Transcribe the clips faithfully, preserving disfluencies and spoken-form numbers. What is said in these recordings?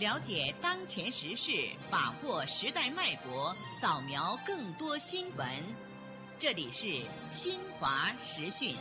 了解当前时事，把握时代脉搏，扫描更多新闻。这里是新华时讯。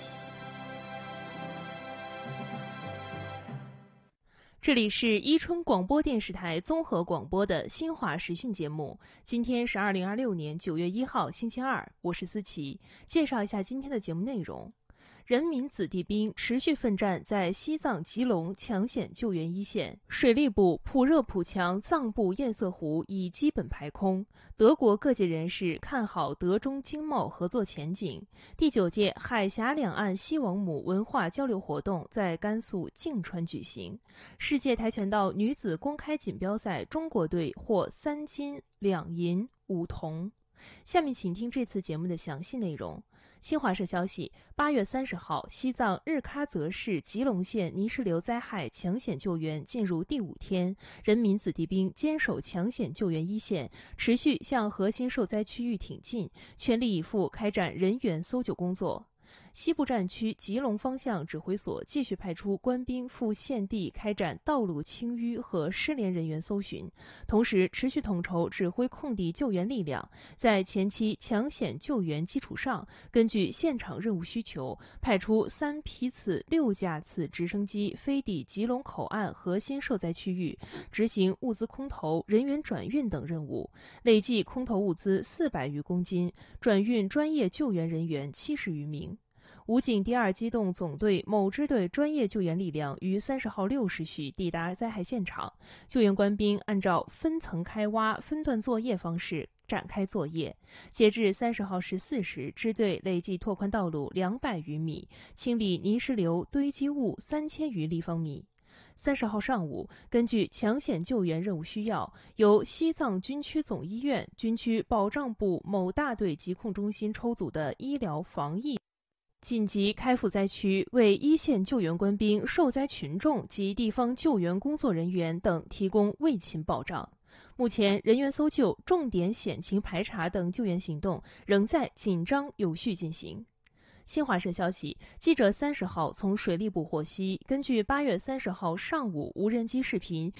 这里是伊春广播电视台综合广播的新华时讯节目。今天是二零二六年九月一号，星期二，我是思琪。介绍一下今天的节目内容。人民子弟兵持续奋战在西藏吉隆抢险救援一线，水利部普热普强藏布堰塞湖已基本排空。德国各界人士看好德中经贸合作前景。第九届海峡两岸西王母文化交流活动在甘肃泾川举行。世界跆拳道女子公开锦标赛，中国队获三金两银五铜。下面请听这次节目的详细内容。新华社消息，八月三十号，西藏日喀则市吉隆县泥石流灾害抢险救援进入第五天，人民子弟兵坚守抢险救援一线，持续向核心受灾区域挺进，全力以赴开展人员搜救工作。西部战区吉隆方向指挥所继续派出官兵赴现地开展道路清淤和失联人员搜寻，同时持续统筹指挥空地救援力量，在前期抢险救援基础上，根据现场任务需求，派出三批次六架次直升机飞抵吉隆口岸核心受灾区域，执行物资空投、人员转运等任务，累计空投物资四百余公斤，转运专业救援人员七十余名。武警第二机动总队某支队专业救援力量于三十号六时许抵达灾害现场，救援官兵按照分层开挖、分段作业方式展开作业。截至三十号十四时，支队累计拓宽道路两百余米，清理泥石流堆积物三千余立方米。三十号上午，根据抢险救援任务需要，由西藏军区总医院军区保障部某大队疾控中心抽组的医疗防疫紧急开赴灾区，为一线救援官兵、受灾群众及地方救援工作人员等提供卫勤保障。目前，人员搜救、重点险情排查等救援行动仍在紧张有序进行。新华社消息，记者三十号从水利部获悉，根据八月三十号上午无人机视频